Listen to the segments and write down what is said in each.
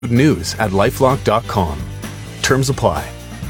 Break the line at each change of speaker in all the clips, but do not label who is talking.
News at lifelock.com. Terms apply.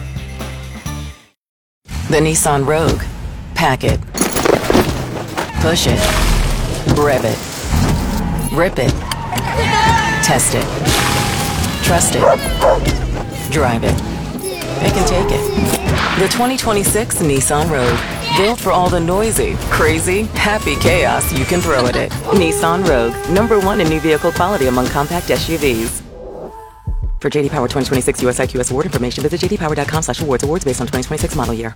The Nissan Rogue. Pack it. Push it. Rev it. Rip it. Test it. Trust it. Drive it. It can take it. The 2026 Nissan Rogue. Built for all the noisy, crazy, happy chaos you can throw at it. Nissan Rogue. #1 in new vehicle quality among compact SUVs. For JD Power 2026 US IQS award information, visit jdpower.com/awards. Awards based on 2026 model year.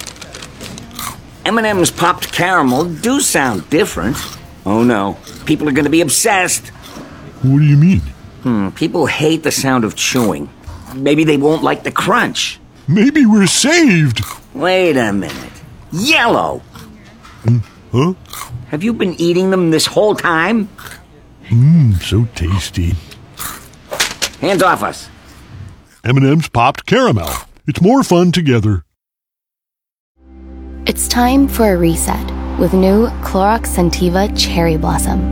M&M's popped caramel do sound different. Oh no, people are going to be obsessed.
What do you mean?
People hate the sound of chewing. Maybe they won't like the crunch.
Maybe we're saved.
Wait a minute. Yellow!
Huh?
Have you been eating them this whole time?
So tasty.
Hands off us.
M&M's popped caramel. It's more fun together.
It's time for a reset with new Clorox Scentiva Cherry Blossom.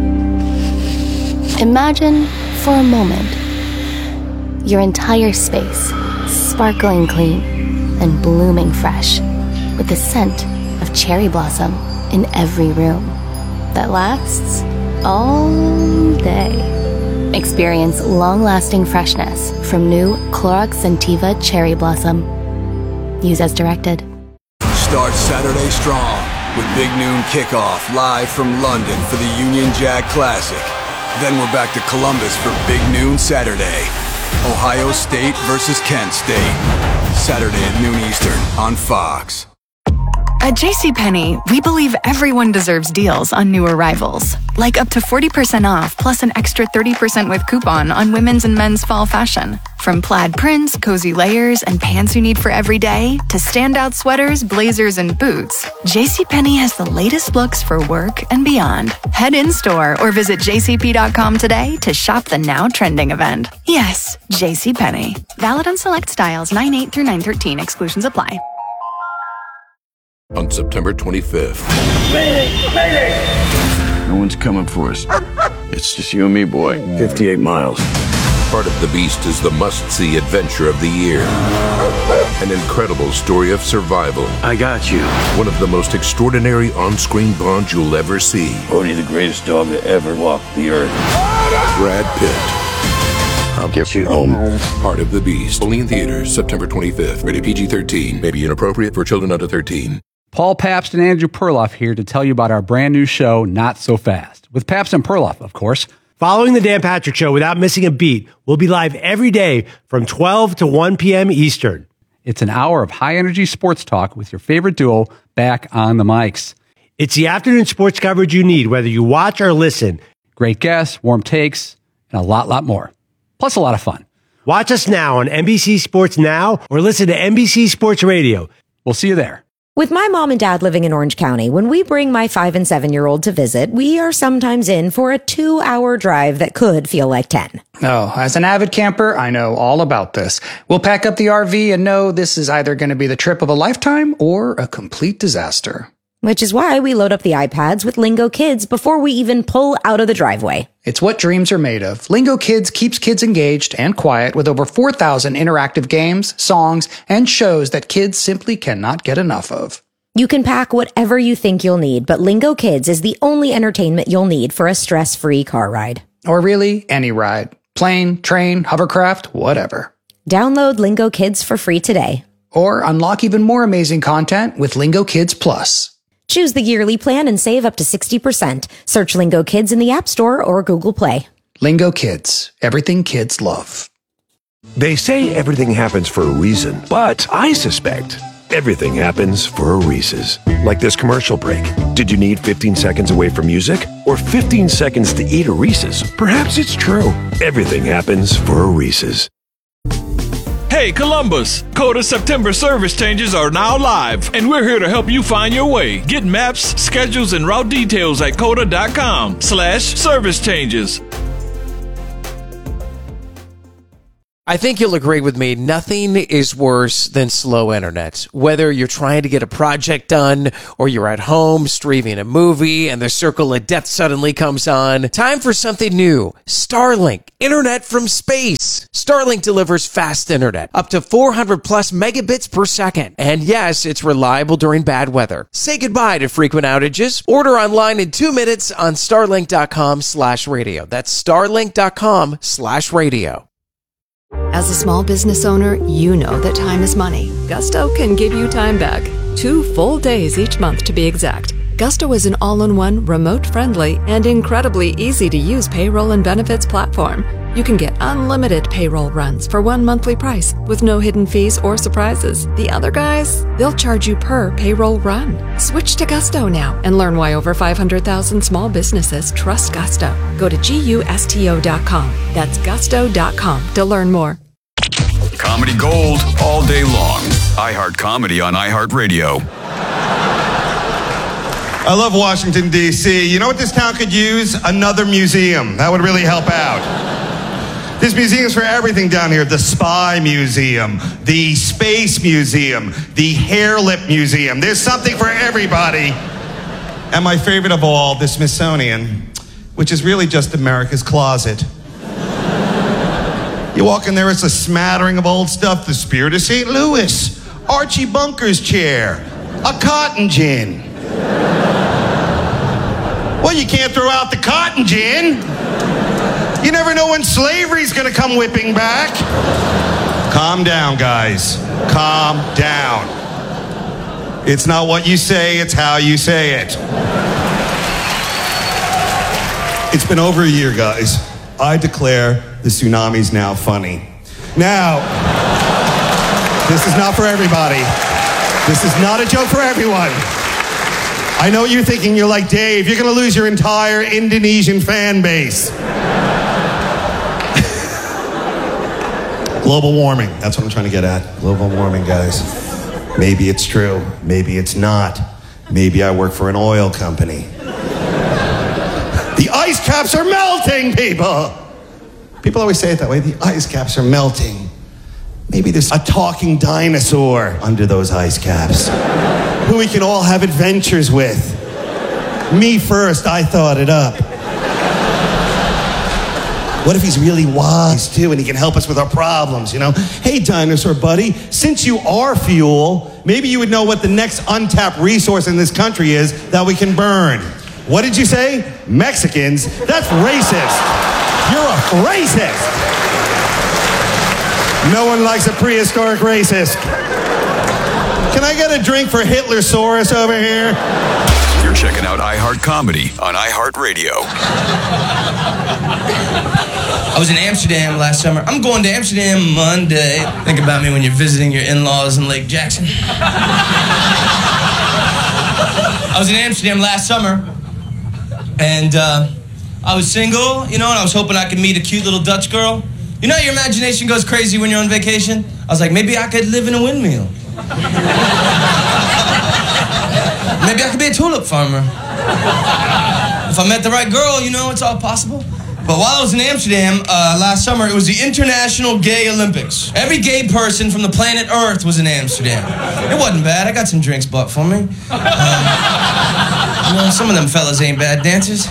Imagine, for a moment, your entire space sparkling clean and blooming fresh with the scent of cherry blossom in every room that lasts all day. Experience long-lasting freshness from new Clorox Scentiva Cherry Blossom. Use as directed.
Start Saturday strong with Big Noon Kickoff live from London for the Union Jack Classic. Then we're back to Columbus for Big Noon Saturday. Ohio State versus Kent State. Saturday at noon Eastern on Fox.
At JCPenney, we believe everyone deserves deals on new arrivals. Like up to 40% off plus an extra 30% with coupon on women's and men's fall fashion. From plaid prints, cozy layers, and pants you need for every day, to standout sweaters, blazers, and boots, JCPenney has the latest looks for work and beyond. Head in-store or visit jcp.com today to shop the now trending event. Yes, JCPenney. Valid on select styles 9/8 through 9/13. Exclusions apply.
On September 25th.
No one's coming for us. It's just you and me, boy. 58 miles.
Part of the Beast is the must-see adventure of the year. An incredible story of survival.
I got you.
One of the most extraordinary on-screen bonds you'll ever see.
Odie, the greatest dog to ever walk the earth.
Brad Pitt.
I'll get you home.
Part of the Beast. Only in theaters September 25th. Rated PG-13. May be inappropriate for children under 13.
Paul Pabst and Andrew Perloff here to tell you about our brand new show, Not So Fast. With Pabst and Perloff, of course.
Following the Dan Patrick Show without missing a beat, we'll be live every day from 12 to 1 p.m. Eastern.
It's an hour of high-energy sports talk with your favorite duo back on the mics.
It's the afternoon sports coverage you need, whether you watch or listen.
Great guests, warm takes, and a lot more. Plus a lot of fun.
Watch us now on NBC Sports Now or listen to NBC Sports Radio.
We'll see you there.
With my mom and dad living in Orange County, when we bring my 5 and 7-year-old to visit, we are sometimes in for a 2-hour drive that could feel like 10.
Oh, as an avid camper, I know all about this. We'll pack up the RV and know this is either going to be the trip of a lifetime or a complete disaster.
Which is why we load up the iPads with Lingo Kids before we even pull out of the driveway.
It's what dreams are made of. Lingo Kids keeps kids engaged and quiet with over 4,000 interactive games, songs, and shows that kids simply cannot get enough of.
You can pack whatever you think you'll need, but Lingo Kids is the only entertainment you'll need for a stress-free car ride.
Or really, any ride. Plane, train, hovercraft, whatever.
Download Lingo Kids for free today.
Or unlock even more amazing content with Lingo Kids Plus.
Choose the yearly plan and save up to 60%. Search Lingo Kids in the App Store or Google Play.
Lingo Kids. Everything kids love.
They say everything happens for a reason, but I suspect everything happens for a Reese's. Like this commercial break. Did you need 15 seconds away from music? Or 15 seconds to eat a Reese's? Perhaps it's true. Everything happens for a Reese's.
Hey Columbus, Coda September service changes are now live, and we're here to help you find your way. Get maps, schedules, and route details at coda.com/service changes.
I think you'll agree with me. Nothing is worse than slow internet. Whether you're trying to get a project done or you're at home streaming a movie and the circle of death suddenly comes on. Time for something new. Starlink. Internet from space. Starlink delivers fast internet. Up to 400 plus megabits per second. And yes, it's reliable during bad weather. Say goodbye to frequent outages. Order online in 2 minutes on starlink.com/radio. That's starlink.com/radio.
As a small business owner, you know that time is money. Gusto can give you time back. 2 full days each month to be exact. Gusto is an all-in-one, remote-friendly, and incredibly easy-to-use payroll and benefits platform. You can get unlimited payroll runs for one monthly price with no hidden fees or surprises. The other guys, they'll charge you per payroll run. Switch to Gusto now and learn why over 500,000 small businesses trust Gusto. Go to GUSTO.com. That's gusto.com to learn more.
Comedy gold all day long. iHeart Comedy on iHeartRadio.
I love Washington, D.C. You know what this town could use? Another museum. That would really help out. There's museums for everything down here. The Spy Museum, the Space Museum, the Hair Lip Museum. There's something for everybody. And my favorite of all, the Smithsonian, which is really just America's closet. You walk in there, it's a smattering of old stuff. The Spirit of St. Louis, Archie Bunker's chair, a cotton gin. Well, you can't throw out the cotton gin. You never know when slavery's gonna come whipping back. Calm down, guys. Calm down. It's not what you say, it's how you say it. It's been over a year, guys. I declare the tsunami's now funny. Now, this is not for everybody. This is not a joke for everyone. I know what you're thinking. You're like, Dave, you're going to lose your entire Indonesian fan base. Global warming. That's what I'm trying to get at. Global warming, guys. Maybe it's true. Maybe it's not. Maybe I work for an oil company. The ice caps are melting, people. People always say it that way. The ice caps are melting. Maybe there's a talking dinosaur under those ice caps who we can all have adventures with. Me first, I thought it up. What if he's really wise, too, and he can help us with our problems, you know? Hey, dinosaur buddy, since you are fuel, maybe you would know what the next untapped resource in this country is that we can burn. What did you say? Mexicans? That's racist. You're a racist. No one likes a prehistoric racist. Can I get a drink for Hitlersaurus over here?
You're checking out iHeart Comedy on iHeartRadio.
I was in Amsterdam last summer. I'm going to Amsterdam Monday. Think about me when you're visiting your in-laws in Lake Jackson. I was in Amsterdam last summer, and I was single, you know, and I was hoping I could meet a cute little Dutch girl. You know, your imagination goes crazy when you're on vacation. I was like, maybe I could live in a windmill. Maybe I could be a tulip farmer. If I met the right girl, you know, it's all possible. But while I was in Amsterdam last summer, it was the International Gay Olympics. Every gay person from the planet Earth was in Amsterdam. It wasn't bad. I got some drinks bought for me. You know, some of them fellas ain't bad dancers.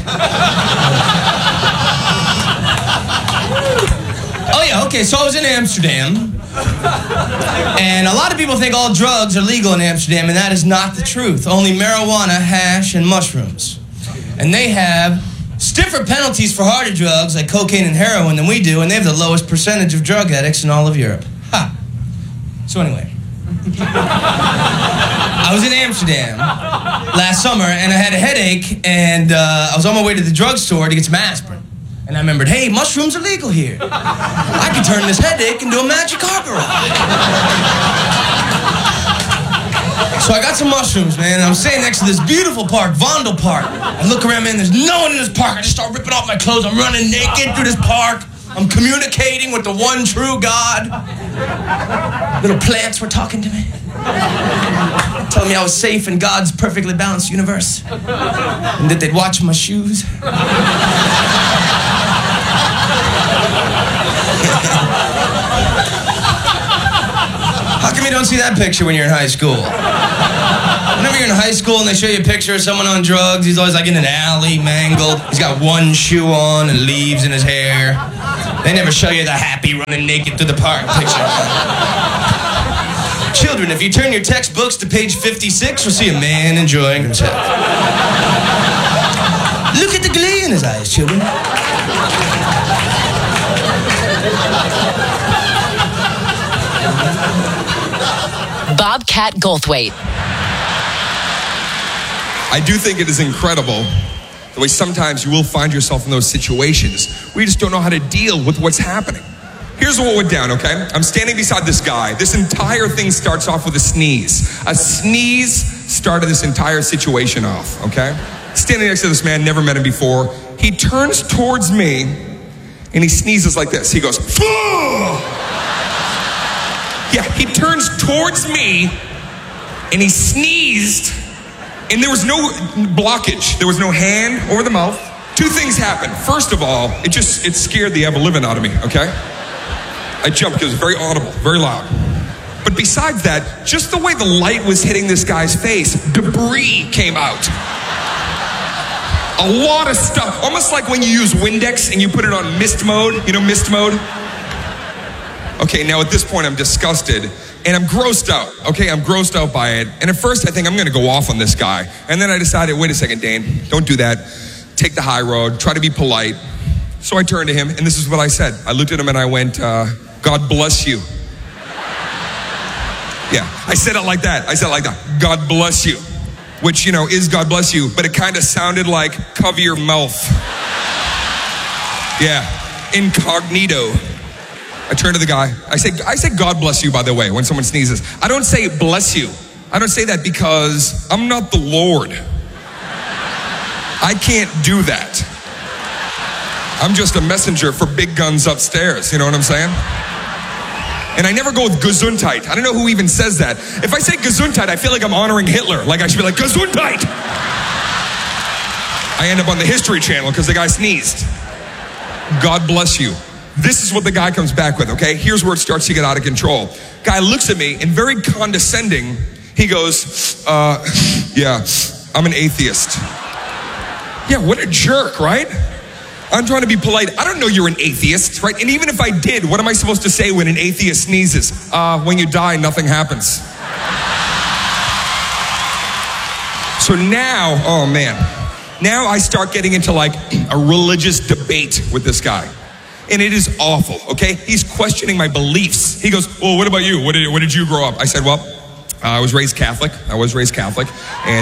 Oh yeah, okay, so I was in Amsterdam. And a lot of people think all drugs are legal in Amsterdam, and that is not the truth. Only marijuana, hash, and mushrooms. And they have stiffer penalties for harder drugs like cocaine and heroin than we do, and they have the lowest percentage of drug addicts in all of Europe. Ha! So anyway, I was in Amsterdam last summer, and I had a headache, and I was on my way to the drugstore to get some aspirin. And I remembered, hey, mushrooms are legal here. I can turn this headache into a magic carpet ride. So I got some mushrooms, man, and I'm staying next to this beautiful park, Vondel Park. I look around, man, there's no one in this park. I just start ripping off my clothes. I'm running naked through this park. I'm communicating with the one true God. Little plants were talking to me. Telling me I was safe in God's perfectly balanced universe. And that they'd watch my shoes. don't see that picture when you're in high school. Whenever you're in high school and they show you a picture of someone on drugs, he's always like in an alley, mangled. He's got one shoe on and leaves in his hair. They never show you the happy running naked through the park picture. Children, if you turn your textbooks to page 56, you'll see a man enjoying himself. Look at the glee in his eyes, children.
Bobcat Goldthwait.
I do think it is incredible the way sometimes you will find yourself in those situations where you just don't know how to deal with what's happening. Here's what went down, okay? I'm standing beside this guy. This entire thing starts off with a sneeze. A sneeze started this entire situation off, okay? Standing next to this man, never met him before. He turns towards me and he sneezes like this. He goes, "Fuh!" Yeah, he turns towards me and he sneezed and there was no blockage. There was no hand over the mouth. Two things happened. First of all, it scared the ever-living out of me, okay? I jumped because it was very audible, very loud. But besides that, just the way the light was hitting this guy's face, debris came out. A lot of stuff, almost like when you use Windex and you put it on mist mode, you know mist mode? Okay, now at this point I'm disgusted and I'm grossed out, okay? I'm grossed out by it. And at first I think I'm gonna go off on this guy. And then I decided, wait a second, Dane, don't do that. Take the high road, try to be polite. So I turned to him and this is what I said. I looked at him and I went, God bless you. Yeah, I said it like that. I said it like that. God bless you. Which, you know, is God bless you, but it kind of sounded like cover your mouth. Yeah, incognito. I turned to the guy. I say God bless you, by the way, when someone sneezes. I don't say bless you. I don't say that because I'm not the Lord. I can't do that. I'm just a messenger for big guns upstairs. You know what I'm saying? And I never go with Gesundheit. I don't know who even says that. If I say Gesundheit, I feel like I'm honoring Hitler. Like I should be like, Gesundheit! I end up on the History Channel because the guy sneezed. God bless you. This is what the guy comes back with, okay? Here's where it starts to get out of control. Guy looks at me and very condescending, he goes, yeah, I'm an atheist. Yeah, what a jerk, right? I'm trying to be polite. I don't know you're an atheist, right? And even if I did, what am I supposed to say when an atheist sneezes? When you die, nothing happens. So now, oh man, now I start getting into like a religious debate with this guy. And it is awful, okay? He's questioning my beliefs. He goes, well, what about you? What did you grow up? I said, well, I was raised Catholic. And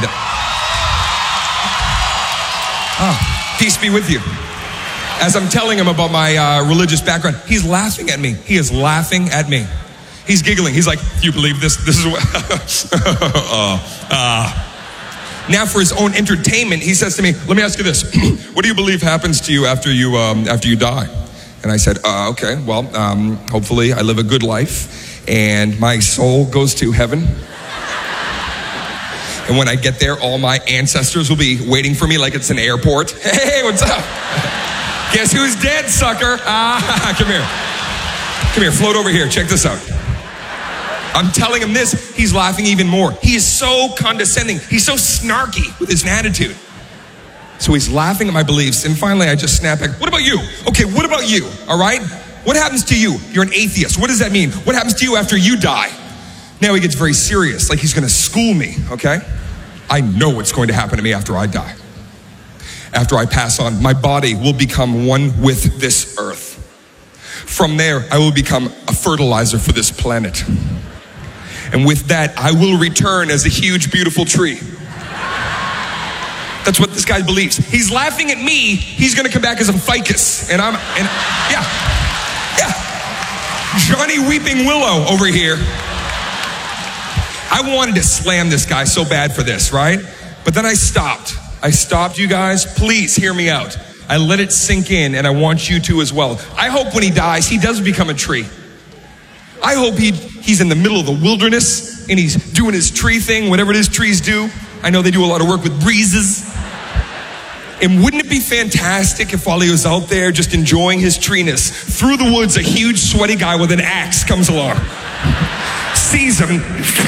peace be with you. As I'm telling him about my religious background, he's laughing at me. He is laughing at me. He's giggling. He's like, you believe this? This is what... Now for his own entertainment, he says to me, let me ask you this. What do you believe happens to you after you die? And I said, okay, well, hopefully I live a good life and my soul goes to heaven. And when I get there, all my ancestors will be waiting for me like it's an airport. Hey, what's up? Guess who's dead, sucker? Come here. Come here, float over here. Check this out. I'm telling him this, he's laughing even more. He is so condescending. He's so snarky with his attitude. So he's laughing at my beliefs, and finally I just snap back, what about you? Okay, what about you, all right? What happens to you? You're an atheist. What does that mean? What happens to you after you die? Now he gets very serious, like he's gonna school me, okay? I know what's going to happen to me after I die. After I pass on, my body will become one with this earth. From there, I will become a fertilizer for this planet. And with that, I will return as a huge, beautiful tree. That's what this guy believes. He's laughing at me. He's gonna come back as a ficus. And yeah. Johnny Weeping Willow over here. I wanted to slam this guy so bad for this, right? But then I stopped. You guys. Please hear me out. I let it sink in, and I want you to as well. I hope when he dies, he does become a tree. I hope he's in the middle of the wilderness, and he's doing his tree thing, whatever it is trees do. I know they do a lot of work with breezes. And wouldn't it be fantastic if while he was out there just enjoying his treeness, through the woods, a huge sweaty guy with an axe comes along, sees squeeze him,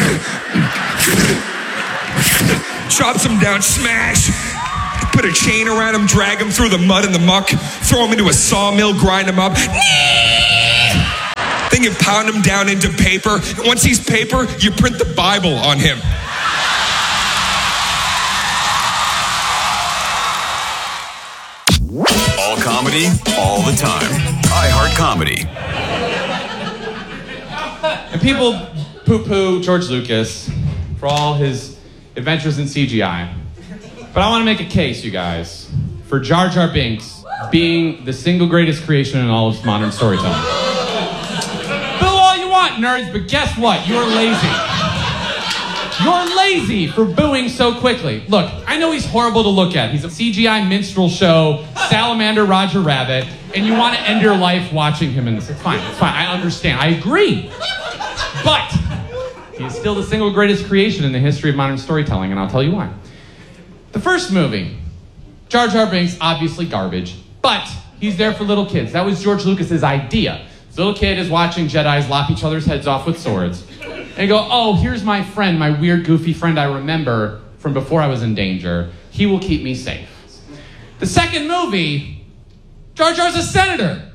chops him down, smash, put a chain around him, drag him through the mud and the muck, throw him into a sawmill, grind him up. Then you pound him down into paper. And once he's paper, you print the Bible on him.
All comedy, all the time. iHeart Comedy.
And people poo-poo George Lucas for all his adventures in CGI. But I want to make a case, you guys, for Jar Jar Binks being the single greatest creation in all of modern storytelling. Boo all you want, nerds, but guess what? You're lazy. You're lazy for booing so quickly. Look, I know he's horrible to look at. He's a CGI minstrel show, Salamander Roger Rabbit, and you want to end your life watching him in this. It's fine. I understand. I agree. But he is still the single greatest creation in the history of modern storytelling, and I'll tell you why. The first movie, Jar Jar Binks, obviously garbage, but he's there for little kids. That was George Lucas's idea. This little kid is watching Jedis lop each other's heads off with swords. And you go, oh, here's my friend, my weird, goofy friend I remember from before I was in danger. He will keep me safe. The second movie, Jar Jar's a senator.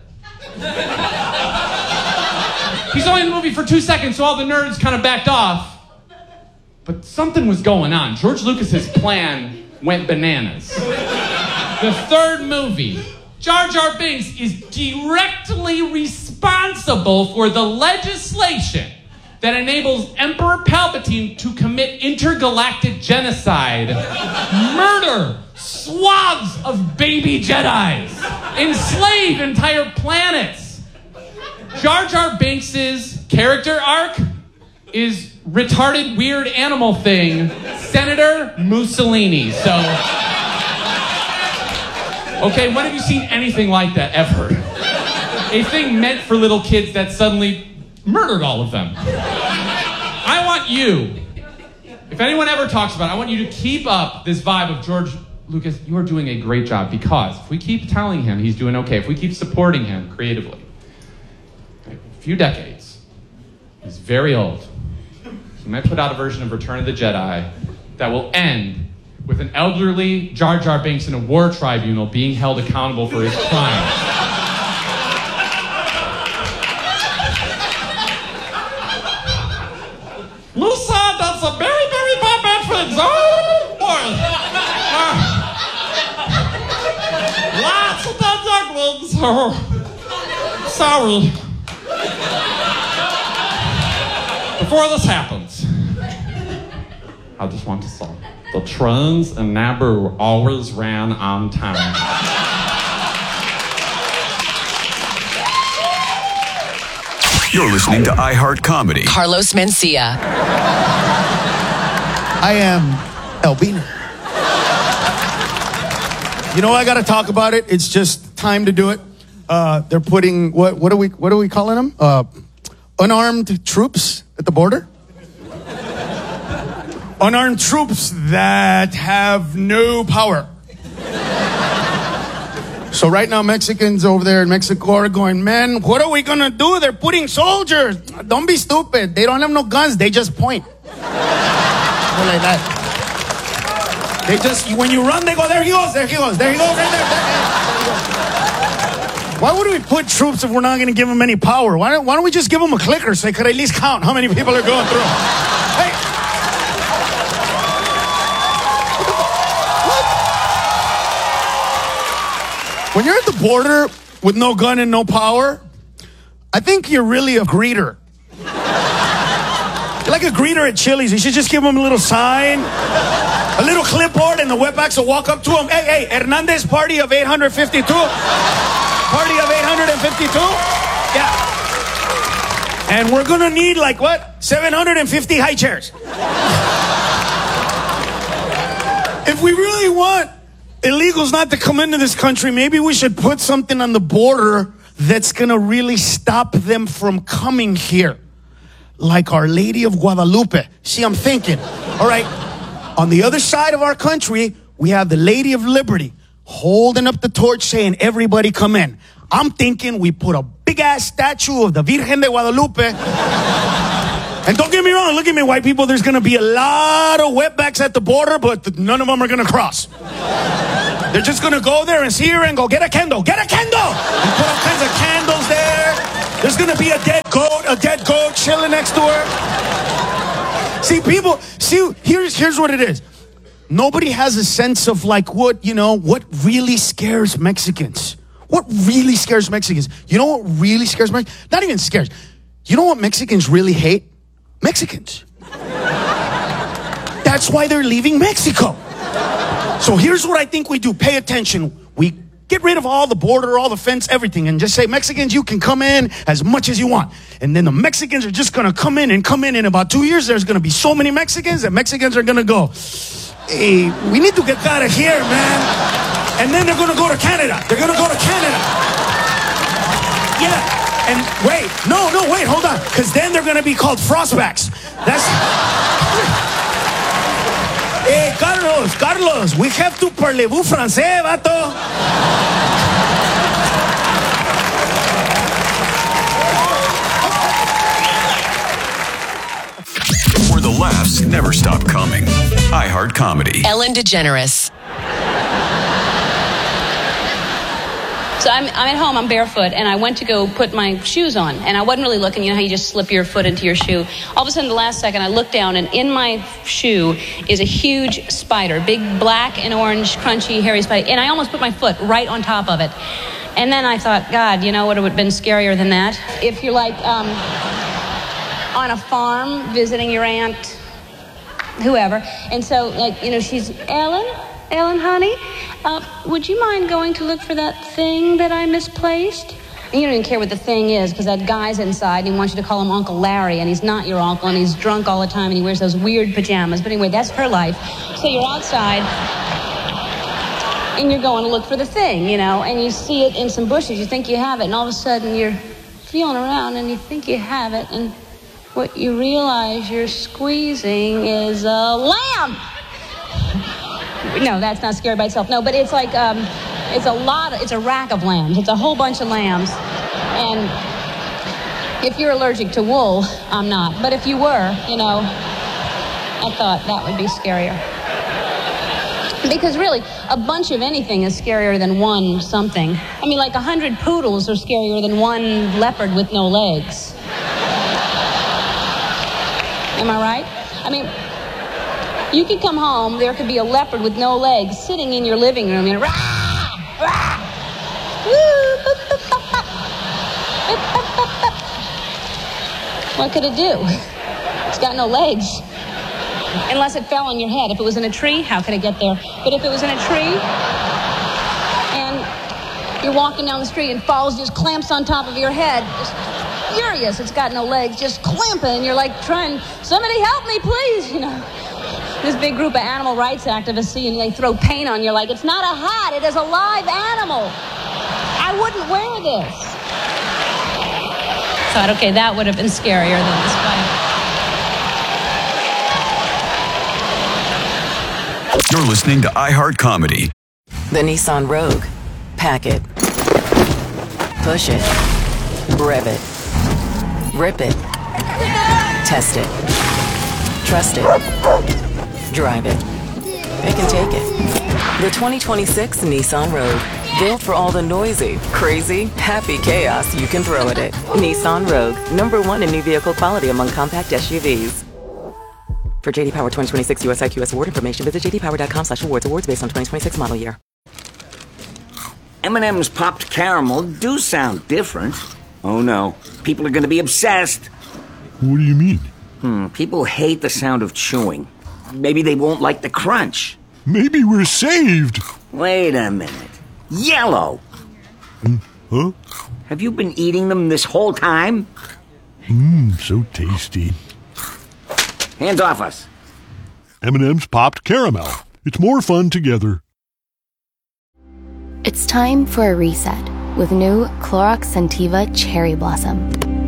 He's only in the movie for 2 seconds, so all the nerds kind of backed off. But something was going on. George Lucas's plan went bananas. The third movie, Jar Jar Binks is directly responsible for the legislation that enables Emperor Palpatine to commit intergalactic genocide, murder swaths of baby Jedis, enslave entire planets. Jar Jar Binks' character arc is retarded, weird animal thing, Senator Mussolini. So, okay, when have you seen anything like that ever? A thing meant for little kids that suddenly murdered all of them. I want you, if anyone ever talks about it, I want you to keep up this vibe of George Lucas, you are doing a great job, because if we keep telling him he's doing okay, if we keep supporting him creatively, a few decades, he's very old, he might put out a version of Return of the Jedi that will end with an elderly Jar Jar Binks in a war tribunal being held accountable for his crimes. Lusa, that's a very, very bad thing. Oh, boy. Lots of dead younglings. Sorry. Before this happens, I just want to say, the trains in Naboo always ran on time.
You're listening to iHeart Comedy.
Carlos Mencia.
I am Albina. You know, I got to talk about it. It's just time to do it. They're putting what are we calling them? Unarmed troops at the border. Unarmed troops that have no power. So right now, Mexicans over there in Mexico are going, man, what are we going to do? They're putting soldiers. Don't be stupid. They don't have no guns. They just point. Like that. They just, when you run, they go, there he goes, there he goes, there he goes, right there. Why would we put troops if we're not going to give them any power? Why don't we just give them a clicker so they could at least count how many people are going through? Hey. When you're at the border with no gun and no power, I think you're really a greeter. You're like a greeter at Chili's. You should just give them a little sign, a little clipboard, and the wetbacks will walk up to them. Hey, Hernandez party of 852. Party of 852? Yeah. And we're going to need, 750 high chairs. If we really want illegals not to come into this country, maybe we should put something on the border that's going to really stop them from coming here. Like Our Lady of Guadalupe. See, I'm thinking. All right. On the other side of our country, we have the Lady of Liberty holding up the torch saying, everybody come in. I'm thinking we put a big-ass statue of the Virgen de Guadalupe And don't get me wrong, look at me, white people, there's going to be a lot of wetbacks at the border, but none of them are going to cross. They're just going to go there and see her and go, get a candle, and put all kinds of candles there. There's going to be a dead goat chilling next to her. Here's what it is. Nobody has a sense of like what really scares Mexicans. What really scares Mexicans? You know what really scares Mexicans? Not even scares. You know what Mexicans really hate? Mexicans. That's why they're leaving Mexico. So here's what I think we do. Pay attention. We get rid of all the border, all the fence, everything, and just say, Mexicans, you can come in as much as you want. And then the Mexicans are just going to come in. In about 2 years, there's going to be so many Mexicans that Mexicans are going to go, hey, we need to get out of here, man. And then they're going to go to Canada. Yeah. And wait, hold on. Because then they're going to be called frostbacks. Hey, Carlos, we have to parlez-vous français, vato.
Where the laughs never stop coming. iHeart Comedy.
Ellen DeGeneres.
So I'm at home, I'm barefoot, and I went to go put my shoes on, and I wasn't really looking. You know how you just slip your foot into your shoe? All of a sudden, the last second, I looked down, and in my shoe is a huge spider, big black and orange, crunchy, hairy spider, and I almost put my foot right on top of it. And then I thought, God, you know what would have been scarier than that? If you're like on a farm visiting your aunt, whoever, and so, she's, Ellen, honey, would you mind going to look for that thing that I misplaced? And you don't even care what the thing is, because that guy's inside, and he wants you to call him Uncle Larry, and he's not your uncle, and he's drunk all the time, and he wears those weird pajamas. But anyway, that's her life. So you're outside, and you're going to look for the thing, and you see it in some bushes. You think you have it, and all of a sudden you're feeling around, and you think you have it, and what you realize you're squeezing is a lamb. No, that's not scary by itself. No, but it's like, it's a rack of lambs. It's a whole bunch of lambs. And if you're allergic to wool, I'm not. But if you were, I thought that would be scarier. Because really, a bunch of anything is scarier than one something. I mean, like 100 poodles are scarier than one leopard with no legs. Am I right? I mean, you could come home, there could be a leopard with no legs sitting in your living room and rah, rah, woo, what could it do? It's got no legs. Unless it fell on your head. If it was in a tree, how could it get there? But if it was in a tree and you're walking down the street and falls, just clamps on top of your head, just furious, it's got no legs, just clamping, and you're like trying, somebody help me, please, This big group of animal rights activists see and they throw paint on you like, it's not a hat, it is a live animal. I wouldn't wear this. Thought, okay, that would have been scarier than the spider.
You're listening to iHeart Comedy.
The Nissan Rogue. Pack it. Push it. Rev it. Rip it. Test it. Trust it. Drive it. It can take it. The 2026 Nissan Rogue. Built for all the noisy, crazy, happy chaos you can throw at it. Nissan Rogue. #1 in new vehicle quality among compact SUVs. For JD Power 2026 US IQS award information, visit jdpower.com/awards. Awards based on 2026 model year.
M&M's popped caramel do sound different. Oh no, people are going to be obsessed.
What do you mean?
People hate the sound of chewing. Maybe they won't like the crunch.
Maybe we're saved.
Wait a minute. Yellow.
Huh?
Have you been eating them this whole time?
So tasty.
Hands off us.
M&M's popped caramel. It's more fun together.
It's time for a reset with new Clorox Scentiva Cherry Blossom.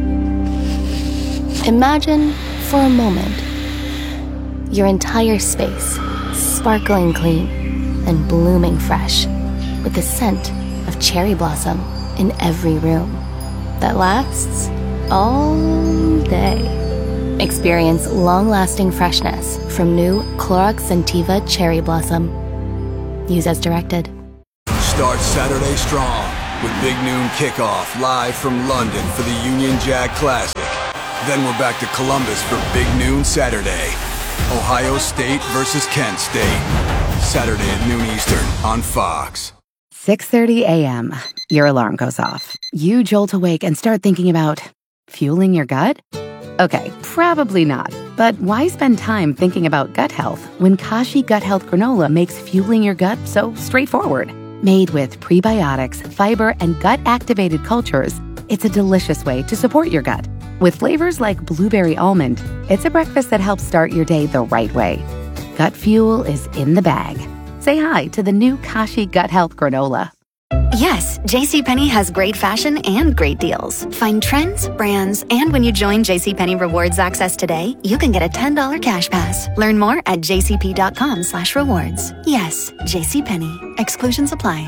Imagine for a moment your entire space sparkling clean and blooming fresh with the scent of cherry blossom in every room that lasts all day. Experience long-lasting freshness from new Clorox Scentiva Cherry Blossom. Use as directed.
Start Saturday strong with Big Noon Kickoff live from London for the Union Jack Classic. Then we're back to Columbus for Big Noon Saturday. Ohio State versus Kent State. Saturday at noon Eastern on Fox.
6:30 a.m. Your alarm goes off. You jolt awake and start thinking about fueling your gut? Okay, probably not. But why spend time thinking about gut health when Kashi Gut Health Granola makes fueling your gut so straightforward? Made with prebiotics, fiber, and gut-activated cultures, it's a delicious way to support your gut. With flavors like blueberry almond, it's a breakfast that helps start your day the right way. Gut fuel is in the bag. Say hi to the new Kashi Gut Health Granola.
Yes, JCPenney has great fashion and great deals. Find trends, brands, and when you join JCPenney Rewards Access today, you can get a $10 cash pass. Learn more at jcp.com/rewards. Yes, JCPenney. Exclusions apply.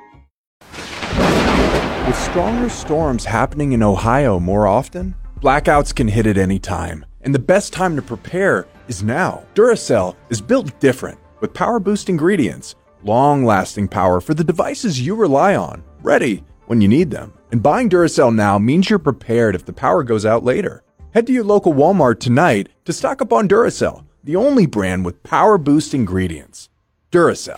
With stronger storms happening in Ohio more often, blackouts can hit at any time. And the best time to prepare is now. Duracell is built different with power boost ingredients. Long-lasting power for the devices you rely on, ready when you need them. And buying Duracell now means you're prepared if the power goes out later. Head to your local Walmart tonight to stock up on Duracell, the only brand with power boost ingredients. Duracell.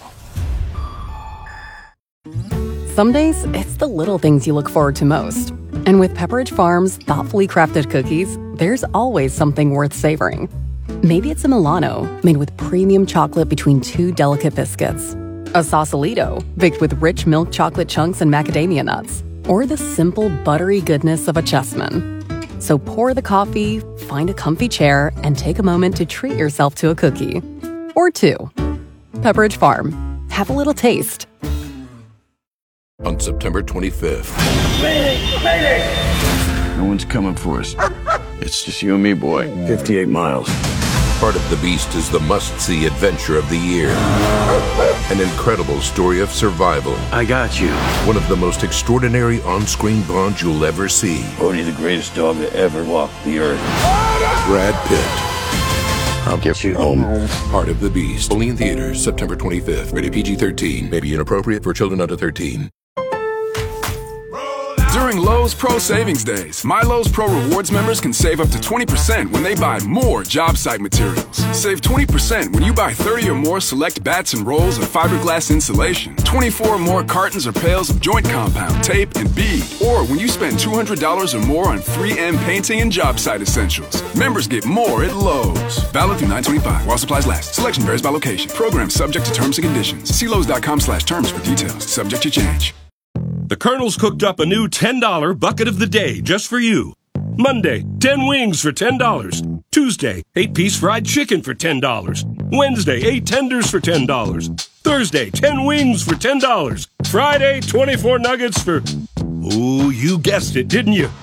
Some days, it's the little things you look forward to most. And with Pepperidge Farm's thoughtfully crafted cookies, there's always something worth savoring. Maybe it's a Milano, made with premium chocolate between two delicate biscuits. A Sausalito, baked with rich milk chocolate chunks and macadamia nuts. Or the simple, buttery goodness of a Chessman. So pour the coffee, find a comfy chair, and take a moment to treat yourself to a cookie. Or two. Pepperidge Farm. Have a little taste.
On September 25th.
Mayday! No one's coming for us. It's just you and me, boy. 58 miles.
Part of the Beast is the must-see adventure of the year. An incredible story of survival.
I got you.
One of the most extraordinary on-screen bonds you'll ever see.
Bodie, the greatest dog that ever walked the earth.
Brad Pitt.
I'll get you home.
Part of the Beast. Only in theaters, September 25th. Rated PG-13. May be inappropriate for children under 13.
During Lowe's Pro Savings Days, My Lowe's Pro Rewards members can save up to 20% when they buy more job site materials. Save 20% when you buy 30 or more select bats and rolls of fiberglass insulation, 24 or more cartons or pails of joint compound, tape, and bead, or when you spend $200 or more on 3M painting and job site essentials. Members get more at Lowe's. Valid through 9/25 while supplies last. Selection varies by location. Program subject to terms and conditions. See Lowe's.com/terms for details. Subject to change.
The Colonel's cooked up a new $10 bucket of the day just for you. Monday, 10 wings for $10. Tuesday, 8-piece fried chicken for $10. Wednesday, 8 tenders for $10. Thursday, 10 wings for $10. Friday, 24 nuggets for... Oh, you guessed it, didn't you?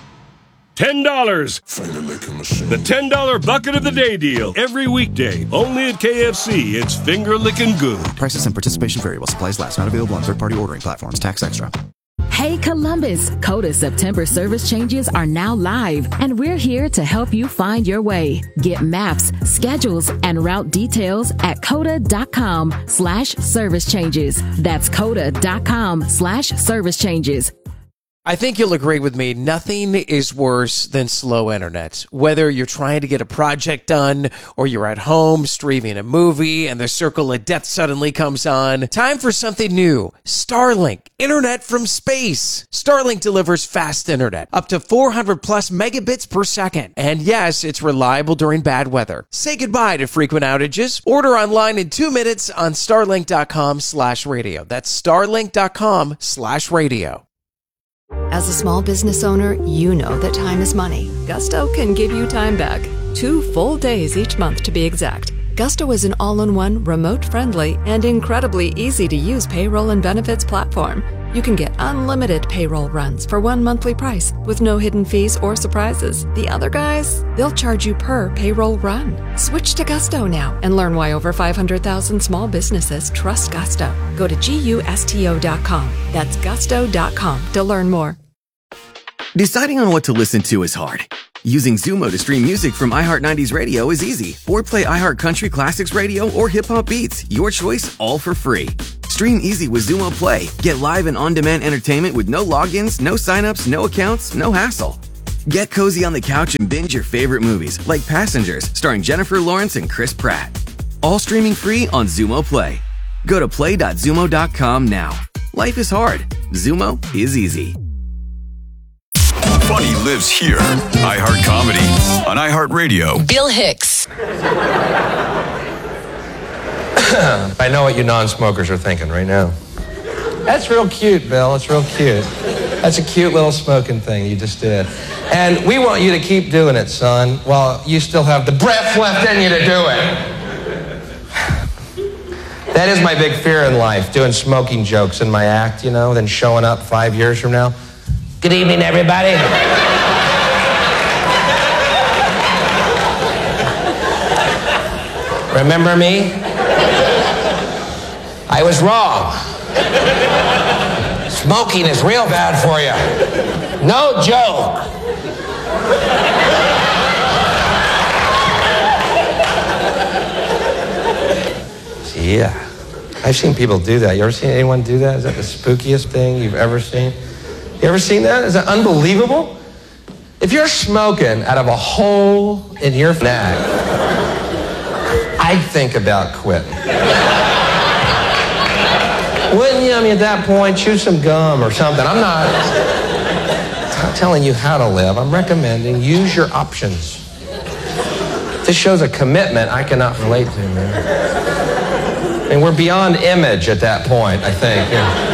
$10. The $10 bucket of the day deal. Every weekday, only at KFC. It's finger-licking good.
Prices and participation vary while supplies last. Not available on third-party ordering platforms. Tax extra.
Hey Columbus, Coda September service changes are now live, and we're here to help you find your way. Get maps, schedules, and route details at coda.com/service changes. That's coda.com/service changes.
I think you'll agree with me. Nothing is worse than slow internet. Whether you're trying to get a project done or you're at home streaming a movie and the circle of death suddenly comes on, time for something new. Starlink, internet from space. Starlink delivers fast internet, up to 400 plus megabits per second. And yes, it's reliable during bad weather. Say goodbye to frequent outages. Order online in 2 minutes on starlink.com/radio. That's starlink.com/radio.
As a small business owner, you know that time is money. Gusto can give you time back. 2 full days each month to be exact. Gusto is an all-in-one, remote-friendly, and incredibly easy-to-use payroll and benefits platform. You can get unlimited payroll runs for one monthly price with no hidden fees or surprises. The other guys, they'll charge you per payroll run. Switch to Gusto now and learn why over 500,000 small businesses trust Gusto. Go to GUSTO.com. That's gusto.com to learn more.
Deciding on what to listen to is hard.
Using Zumo to stream music from iHeart 90s Radio is easy. Or play iHeart Country Classics Radio or Hip Hop Beats. Your choice, all for free. Stream easy with Zumo Play. Get live and on-demand entertainment with no logins, no signups, no accounts, no hassle. Get cozy on the couch and binge your favorite movies, like Passengers, starring Jennifer Lawrence and Chris Pratt. All streaming free on Zumo Play. Go to play.zumo.com now. Life is hard. Zumo is easy.
Funny lives here. iHeart Comedy on iHeart Radio.
Bill Hicks.
I know what you non-smokers are thinking right now. That's real cute, Bill. It's real cute. That's a cute little smoking thing you just did. And we want you to keep doing it, son, while you still have the breath left in you to do it. That is my big fear in life, doing smoking jokes in my act, you know, then showing up 5 years from now. Good evening, everybody. Remember me? I was wrong. Smoking is real bad for you. No joke. Yeah. I've seen people do that. You ever seen anyone do that? Is that the spookiest thing you've ever seen? You ever seen that? Is that unbelievable? If you're smoking out of a hole in your neck, I'd think about quitting. Wouldn't you? I mean, at that point, chew some gum or something. I'm not telling you how to live. I'm recommending use your options. This shows a commitment I cannot relate to, man. And we're beyond image at that point, I think. Yeah.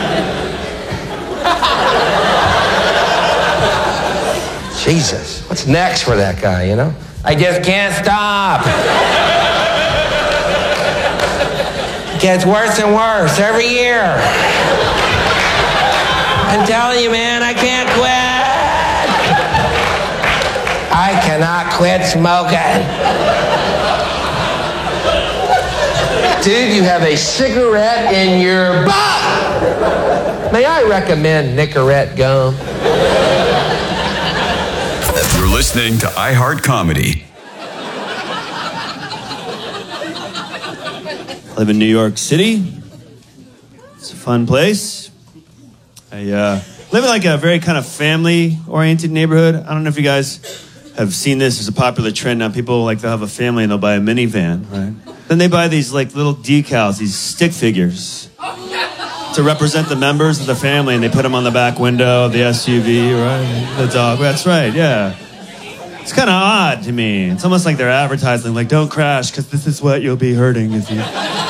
Jesus, what's next for that guy, you know? I just can't stop. It gets worse and worse every year. I'm telling you, man, I can't quit. I cannot quit smoking. Dude, you have a cigarette in your butt. May I recommend Nicorette gum?
You're listening to iHeart Comedy.
I live in New York City. It's a fun place. I live in like a very kind of family-oriented neighborhood. I don't know if you guys have seen this as a popular trend now. People like they'll have a family and they'll buy a minivan, right? Then they buy these like little decals, these stick figures to represent the members of the family, and they put them on the back window of the SUV, right? The dog. That's right, yeah. It's kind of odd to me. It's almost like they're advertising, like, don't crash, because this is what you'll be hurting if you...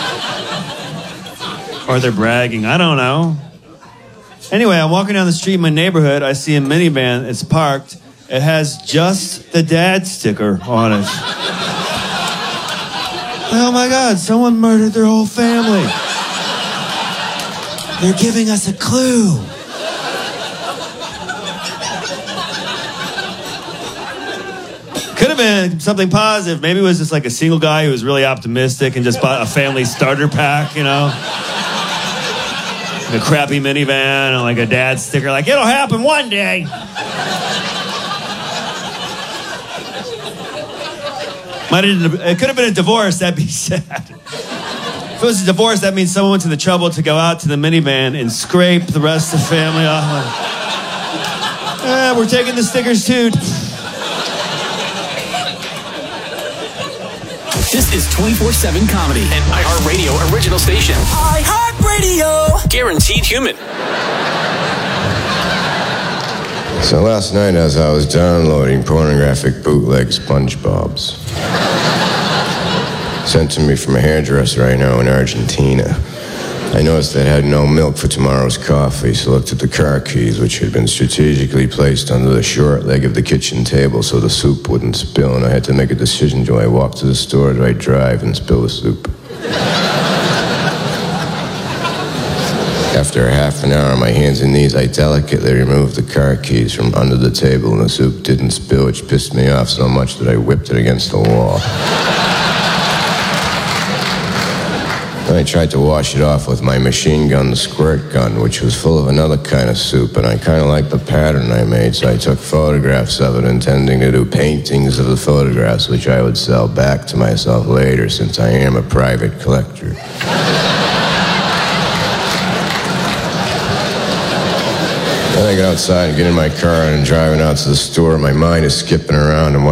Or they're bragging. I don't know. Anyway, I'm walking down the street in my neighborhood. I see a minivan. It's parked. It has just the dad sticker on it. Oh, my God. Someone murdered their whole family. They're giving us a clue. Could have been something positive. Maybe it was just like a single guy who was really optimistic and just bought a family starter pack, you know? Like a crappy minivan and like a dad sticker, like, it'll happen one day. It could have been a divorce, that'd be sad. If it was a divorce, that means someone went to the trouble to go out to the minivan and scrape the rest of the family off. We're taking the stickers too.
This is 24/7 Comedy, an iHeartRadio original station. iHeartRadio! Guaranteed human.
So last night as I was downloading pornographic bootleg SpongeBobs, sent to me from a hairdresser I know in Argentina, I noticed that it had no milk for tomorrow's coffee, so looked at the car keys, which had been strategically placed under the short leg of the kitchen table so the soup wouldn't spill, and I had to make a decision. Do I walk to the store, or do I drive and spill the soup? After half an hour on my hands and knees, I delicately removed the car keys from under the table, and the soup didn't spill, which pissed me off so much that I whipped it against the wall. Then I tried to wash it off with my machine gun squirt gun, which was full of another kind of soup, and I kind of liked the pattern I made, so I took photographs of it, intending to do paintings of the photographs, which I would sell back to myself later, since I am a private collector. Then I get outside and get in my car and I'm driving out to the store. My mind is skipping around and